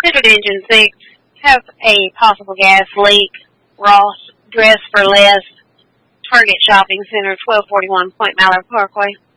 Centered Engine 6, have a possible gas leak. Ross, Dress for Less, Target Shopping Center, 1241 Point Mallard Parkway.